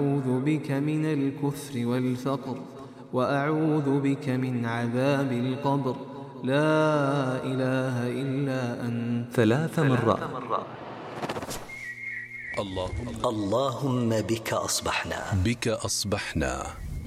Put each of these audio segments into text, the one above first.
أعوذ بك من الكفر والفقر، وأعوذ بك من عذاب القبر، لا إله إلا أنت 3 مرات. اللهم بك أصبحنا. بك أصبحنا.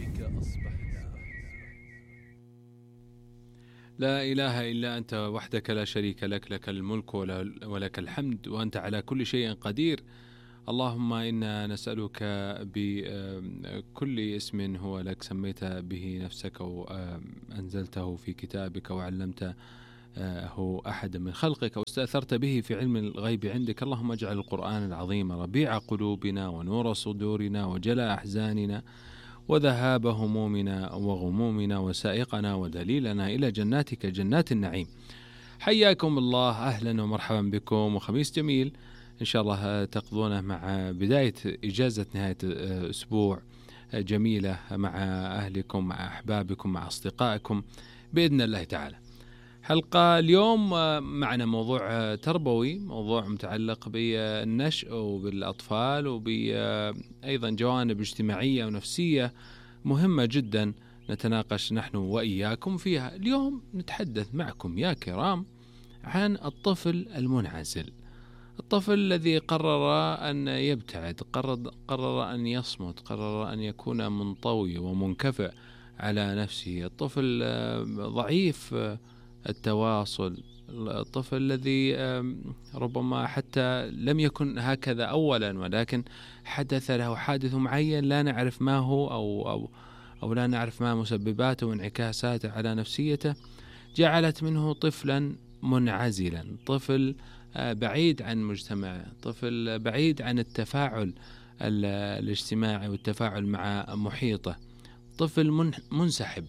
لا إله إلا أنت وحدك لا شريك لك، لك الملك ولك الحمد وأنت على كل شيء قدير. اللهم إنا نسألك بكل اسم هو لك سميت به نفسك أو أنزلته في كتابك وعلمته أحد من خلقك واستأثرت به في علم الغيب عندك. اللهم اجعل القرآن العظيم ربيع قلوبنا ونور صدورنا وجلاء أحزاننا وذهاب همومنا وغمومنا وسائقنا ودليلنا إلى جناتك جنات النعيم. حياكم الله، أهلا ومرحبا بكم، وخميس جميل إن شاء الله تقضونه مع بداية إجازة نهاية أسبوع جميلة مع أهلكم، مع أحبابكم، مع أصدقائكم بإذن الله تعالى. حلقة اليوم معنا موضوع تربوي، موضوع متعلق بالنشء وبالأطفال وبأيضا جوانب اجتماعية ونفسية مهمة جدا نتناقش نحن وإياكم فيها. اليوم نتحدث معكم يا كرام عن الطفل المنعزل، الطفل الذي قرر أن يبتعد، قرر أن يصمت، قرر أن يكون منطوي ومنكفئ على نفسه، الطفل ضعيف التواصل، الطفل الذي ربما حتى لم يكن هكذا أولا، ولكن حدث له حادث معين لا نعرف ما هو أو لا نعرف ما مسبباته وانعكاساته على نفسيته، جعلت منه طفلا منعزلا، طفل بعيد عن مجتمعه، طفل بعيد عن التفاعل الاجتماعي والتفاعل مع محيطه، طفل منسحب،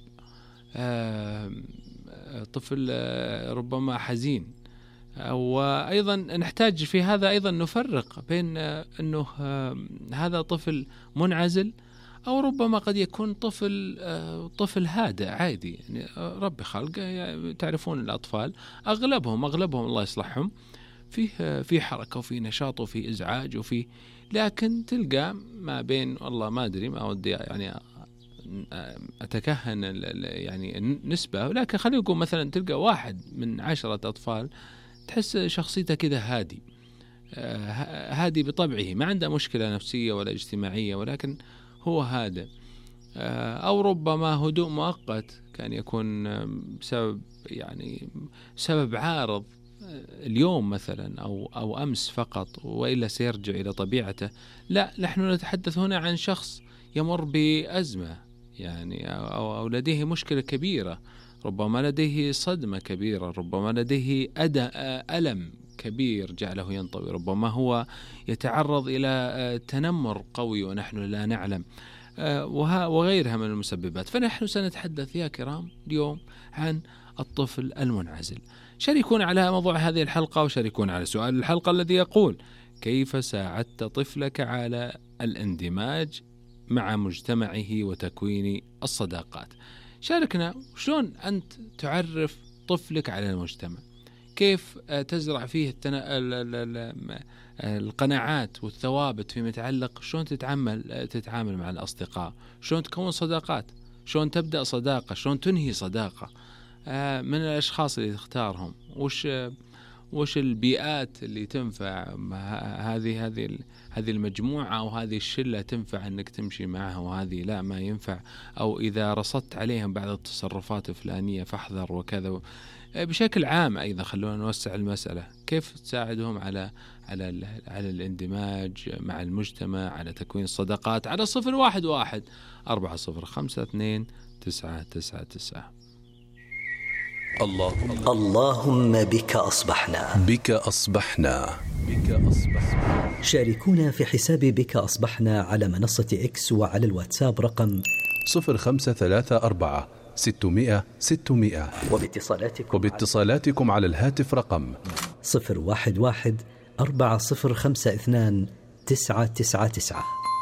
طفل ربما حزين. وأيضا نحتاج في هذا أيضا نفرق بين أنه هذا طفل منعزل أو ربما قد يكون طفل هادئ عادي، يعني رب خلقه، تعرفون الأطفال أغلبهم الله يصلحهم في حركة وفي نشاط وفي إزعاج لكن تلقى ما بين، والله ما أدري، ما ودي يعني أتكهن يعني نسبة، ولكن خلينا نقول مثلا تلقى 1 من 10 أطفال تحس شخصيته كذا هادي بطبعه، ما عنده مشكلة نفسية ولا اجتماعية، ولكن هو هادئ. أو ربما هدوء مؤقت كان يكون سبب عارض اليوم مثلا أو أمس فقط، وإلا سيرجع إلى طبيعته. لا، نحن نتحدث هنا عن شخص يمر بأزمة، يعني أو لديه مشكلة كبيرة، ربما لديه صدمة كبيرة، ربما لديه ألم كبير جعله ينطوي، ربما هو يتعرض إلى تنمر قوي ونحن لا نعلم، وغيرها من المسببات. فنحن سنتحدث يا كرام اليوم عن الطفل المنعزل. شاركون على موضوع هذه الحلقة وشاركون على سؤال الحلقة الذي يقول: كيف ساعدت طفلك على الاندماج مع مجتمعه وتكوين الصداقات؟ شاركنا شلون أنت تعرف طفلك على المجتمع، كيف تزرع فيه القناعات والثوابت فيما يتعلق شلون تتعامل مع الأصدقاء، شلون تكون صداقات، شلون تبدأ صداقة، شلون تنهي صداقة، من الأشخاص اللي تختارهم، وش البيئات اللي تنفع هذه المجموعة أو هذه الشلة تنفع أنك تمشي معها، وهذه لا ما ينفع، أو إذا رصدت عليهم بعض التصرفات الفلانية فاحذر وكذا. بشكل عام أيضا خلونا نوسع المسألة، كيف تساعدهم على الاندماج مع المجتمع، على تكوين الصداقات، على 011-405-29999. اللهم بك أصبحنا. بك أصبحنا. شاركونا في حساب بك أصبحنا على منصة إكس وعلى الواتساب رقم 0534-600-600، وباتصالاتكم على الهاتف رقم 011-4052-999.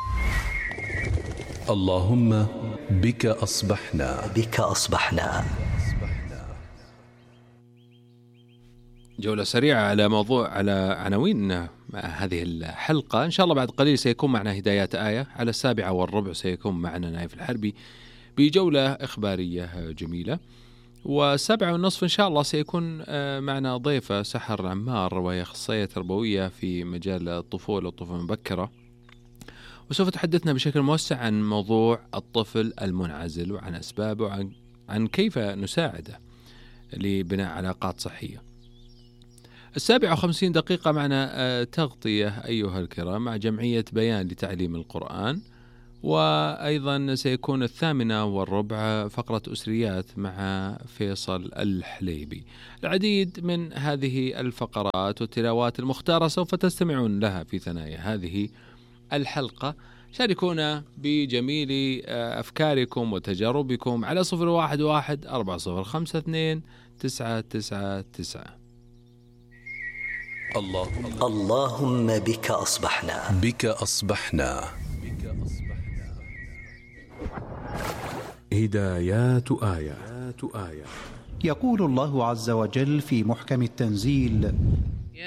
اللهم بك أصبحنا. بك أصبحنا. جولة سريعة على عناوين هذه الحلقة. إن شاء الله بعد قليل سيكون معنا هدايات آية. على 7:15 سيكون معنا نايف الحربي بجولة إخبارية جميلة. 7:30 إن شاء الله سيكون معنا ضيفة سحر عمار، وهي أخصائية تربوية في مجال الطفولة والطفولة المبكرة، وسوف تحدثنا بشكل موسع عن موضوع الطفل المنعزل وعن أسبابه وعن كيف نساعده لبناء علاقات صحية. 7:50 دقيقة معنا تغطية أيها الكرام مع جمعية بيان لتعليم القرآن، وأيضا سيكون 8:15 فقرة أسريات مع فيصل الحليبي. العديد من هذه الفقرات والتلاوات المختارة سوف تستمعون لها في ثنايا هذه الحلقة. شاركونا بجميل أفكاركم وتجاربكم على 011-4052-999. اللهم بك أصبحنا. بك أصبحنا. هدايات آية. يقول الله عز وجل في محكم التنزيل: